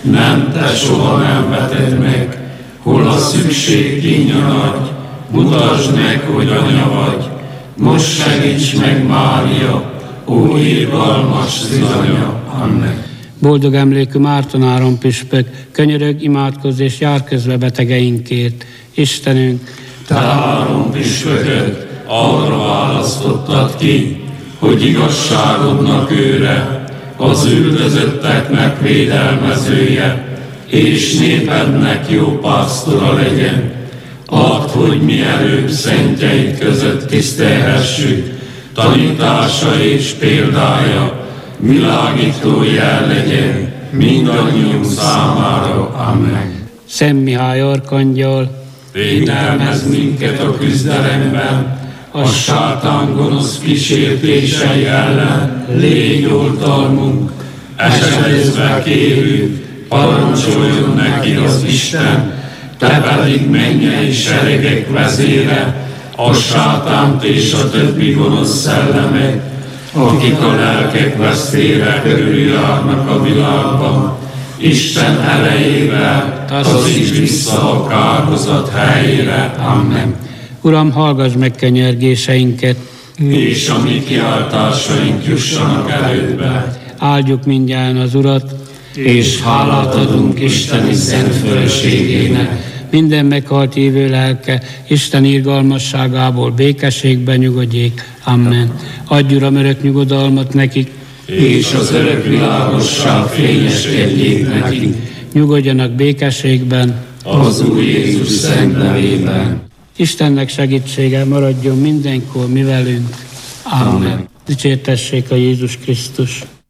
nem, te soha nem veted meg. Hol a szükség kínja nagy, mutasd meg, hogy anya vagy. Most segíts meg, Mária, ó irgalmas szülanya. Amen. Boldog emlékű Márton Áron püspök, könyörögj, imádkozz és jár közbe betegeinkért. Istenünk, te Áron püspököt arra választottad ki, hogy igazságodnak őre, az üldözötteknek védelmezője, és népednek jó pásztora legyen. Add, hogy mielőbb szentjeid között tisztelhessük, tanítása és példája világító jel legyen mindannyiunk számára. Amen. Szent Mihály arkangyal, védelmezz minket a küzdelemben, a sátán gonosz kísértései ellen légy oltalmunk. Esedezve kérünk, parancsoljon neki az Isten, te pedig mennyei seregek vezére, a sátánt és a többi gonosz szellemek, akik a lelkek vesztére körüljárnak a világban, Isten erejével taszíts vissza a kárhozat helyére. Amen. Uram, hallgass meg könyörgéseinket, és a mi kiáltásaink jussanak elődbe. Áldjuk mindjárt az Urat, és hálát adunk Isteni szent feleségének. Minden meghalt hívő lelke Isten irgalmasságából békességben nyugodjék. Amen. Adj, Uram, örök nyugodalmat nekik, és az örök világosság fényeskedjék nekik. Nyugodjanak békességben az Úr Jézus szent nevében. Istennek segítsége maradjon mindenkor mi velünk. Amen. Dicsértessék a Jézus Krisztus.